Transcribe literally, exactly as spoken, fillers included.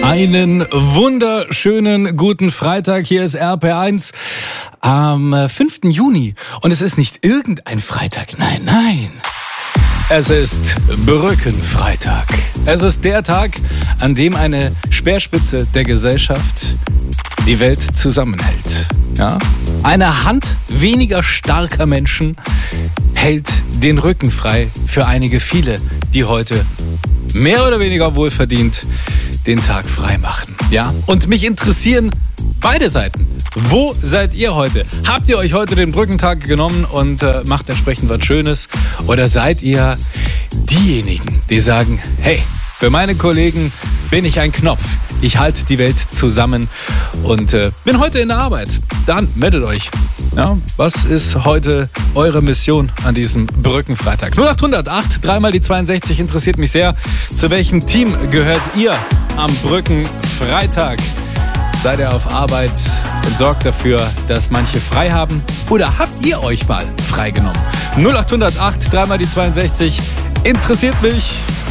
Einen wunderschönen guten Freitag. Hier ist R P R eins am fünften Juni. Und es ist nicht irgendein Freitag. Nein, nein. Es ist Brückenfreitag. Es ist der Tag, an dem eine Speerspitze der Gesellschaft die Welt zusammenhält. Ja? Eine Hand weniger starker Menschen hält den Rücken frei für einige viele, die heute mehr oder weniger wohlverdient den Tag frei machen. Ja? Und mich interessieren beide Seiten. Wo seid ihr heute? Habt ihr euch heute den Brückentag genommen und äh, macht entsprechend was Schönes? Oder seid ihr diejenigen, die sagen, hey, für meine Kollegen bin ich ein Knopf. Ich halte die Welt zusammen und äh, bin heute in der Arbeit. Dann meldet euch. Ja, was ist heute eure Mission an diesem Brückenfreitag? null acht null null acht, dreimal die zweiundsechzig, interessiert mich sehr. Zu welchem Team gehört ihr am Brückenfreitag? Seid ihr auf Arbeit und sorgt dafür, dass manche frei haben? Oder habt ihr euch mal freigenommen? null acht null null acht, dreimal die zweiundsechzig, interessiert mich.